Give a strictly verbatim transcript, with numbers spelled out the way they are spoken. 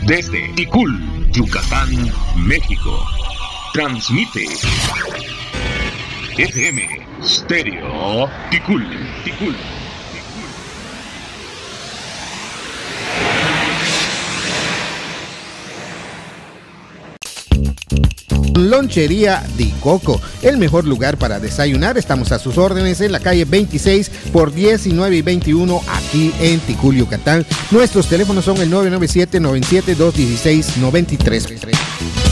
Desde Ticul, Yucatán, México. Transmite F M Stereo Ticul, Ticul. Lonchería Di Coco, el mejor lugar para desayunar. Estamos a sus órdenes en la calle veintiséis por diecinueve y veintiuno aquí en Ticul, Yucatán. Nuestros teléfonos son el nueve nueve siete, nueve siete dos, uno seis nueve tres.